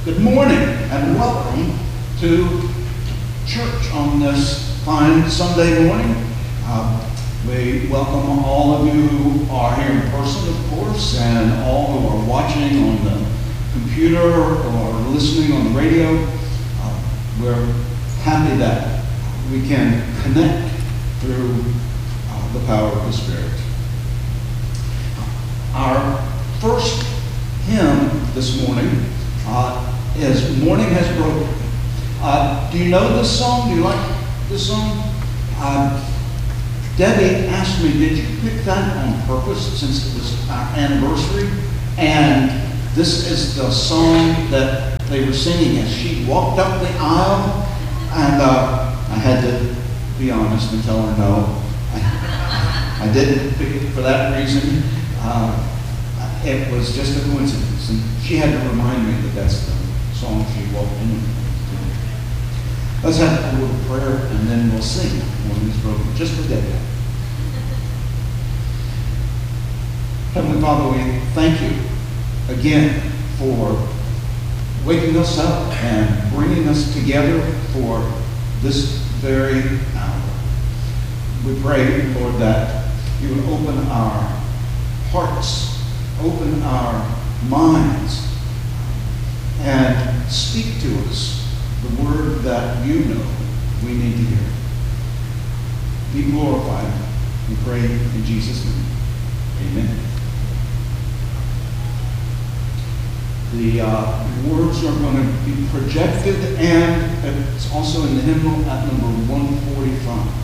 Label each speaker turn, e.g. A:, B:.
A: Good morning and welcome to church on this fine Sunday morning. We welcome all of you who are here in person, of course, and all who are watching on the computer or listening on the radio. We're happy that we can connect through the power of the Spirit. Our first hymn this morning is Morning Has Broken. Do you know this song? Do you like this song? Debbie asked me, did you pick that on purpose since it was our anniversary? And this is the song that they were singing as she walked up the aisle. And I had to be honest and tell her no. I didn't pick it for that reason. It was just a coincidence. And she had to remind me that that's the song she walked in. Let's have a little prayer and then we'll sing Morning Is Broken, just for Debbie. Heavenly Father, we thank you again for waking us up and bringing us together for this very hour. We pray, Lord, that you would open our hearts, open our minds, and speak to us the word that you know we need to hear. Be glorified, we pray in Jesus' name. Amen. The words are going to be projected, and it's also in the hymnal at number 145.